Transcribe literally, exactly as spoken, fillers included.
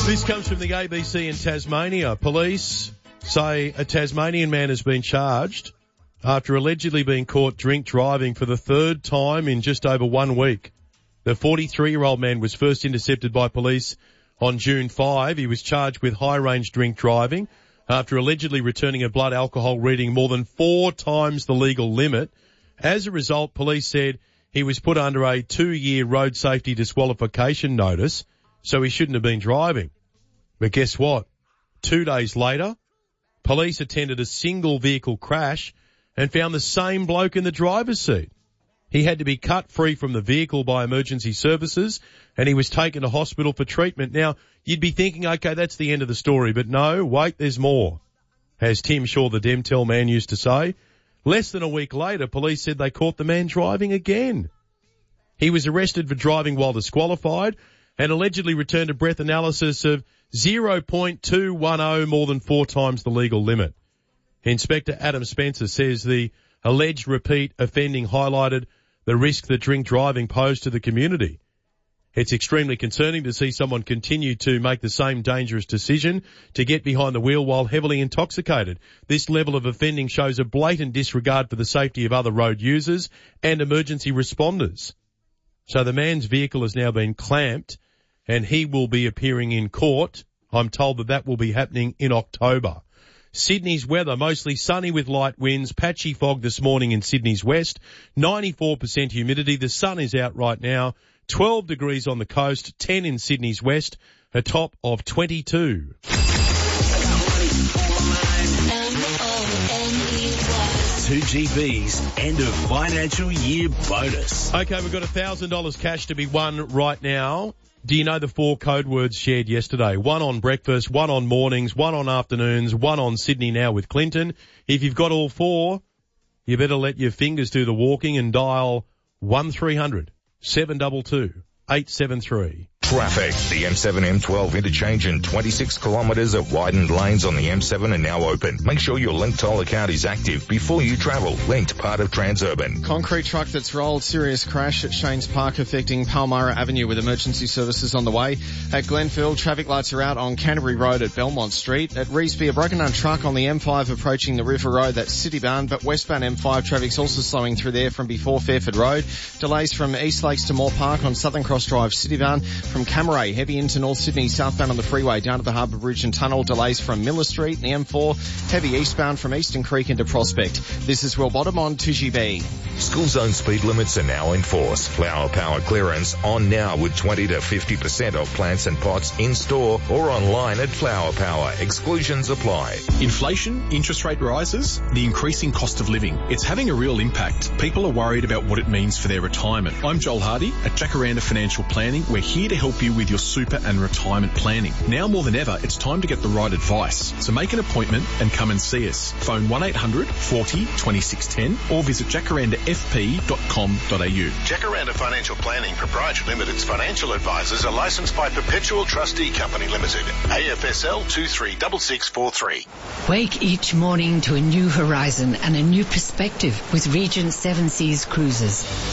This comes from the A B C in Tasmania. Police say a Tasmanian man has been charged after allegedly being caught drink driving for the third time in just over one week. The forty-three-year-old man was first intercepted by police on June fifth. He was charged with high-range drink driving after allegedly returning a blood alcohol reading more than four times the legal limit. As a result, police said he was put under a two-year road safety disqualification notice, so he shouldn't have been driving. But guess what? Two days later, police attended a single vehicle crash and found the same bloke in the driver's seat. He had to be cut free from the vehicle by emergency services and he was taken to hospital for treatment. Now, you'd be thinking, okay, that's the end of the story, but no, wait, there's more. As Tim Shaw, the Demtel man, used to say, less than a week later, police said they caught the man driving again. He was arrested for driving while disqualified and allegedly returned a breath analysis of zero point two one zero, more than four times the legal limit. Inspector Adam Spencer says the alleged repeat offending highlighted the risk that drink driving posed to the community. It's extremely concerning to see someone continue to make the same dangerous decision to get behind the wheel while heavily intoxicated. This level of offending shows a blatant disregard for the safety of other road users and emergency responders. So the man's vehicle has now been clamped and he will be appearing in court. I'm told that that will be happening in October. Sydney's weather, mostly sunny with light winds, patchy fog this morning in Sydney's west, ninety-four percent humidity. The sun is out right now, twelve degrees on the coast, ten in Sydney's west, a top of twenty-two. two G B's end of financial year bonus. Okay, we've got one thousand dollars cash to be won right now. Do you know the four code words shared yesterday? One on breakfast, one on mornings, one on afternoons, one on Sydney Now with Clinton. If you've got all four, you better let your fingers do the walking and dial one three hundred seven two two eight seven three. Traffic. The M seven M twelve interchange and twenty-six kilometres of widened lanes on the M seven are now open. Make sure your Link toll account is active before you travel. Linked, part of Transurban. Concrete truck that's rolled, serious crash at Shanes Park affecting Palmyra Avenue with emergency services on the way. At Glenfield, traffic lights are out on Canterbury Road at Belmont Street. At Revesby, a broken down truck on the M five approaching the River Road, that's citybound, but westbound M five traffic's also slowing through there from before Fairford Road. Delays from East Lakes to Moore Park on Southern Cross Drive, citybound. From Camaray, heavy into North Sydney, southbound on the freeway down to the Harbour Bridge and Tunnel. Delays from Miller Street and the M four. Heavy eastbound from Eastern Creek into Prospect. This is Will Bottom on two G B. School zone speed limits are now in force. Flower Power clearance on now with twenty to fifty percent off plants and pots in store or online at Flower Power. Exclusions apply. Inflation, interest rate rises, the increasing cost of living. It's having a real impact. People are worried about what it means for their retirement. I'm Joel Hardy at Jacaranda Financial Planning. We're here to help you with your super and retirement planning. Now more than ever, it's time to get the right advice. So make an appointment and come and see us. Phone one eight hundred forty twenty-six ten or visit jacaranda f p dot com dot a u. Jacaranda Financial Planning Proprietary Limited's financial advisors are licensed by Perpetual Trustee Company Limited, A F S L two three six six four three. Wake each morning to a new horizon and a new perspective with Regent Seven Seas Cruises.